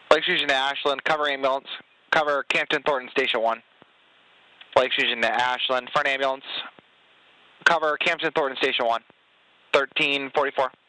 Lake Fusion to Ashland, cover ambulance, cover Campton Thornton Station 1. Lake Fusion to Ashland, front ambulance, cover Campton Thornton Station 1. 1344.